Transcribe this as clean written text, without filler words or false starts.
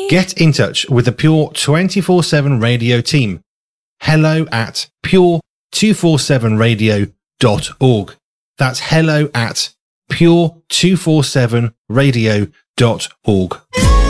Get in touch with the Pure 24/7 Radio team. Hello at pure247radio.org. That's hello at pure247radio.org.